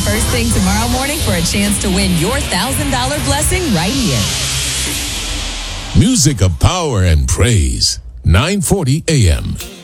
first thing tomorrow morning for a chance to win your $1,000 blessing right here. Music of power and praise. 940 AM.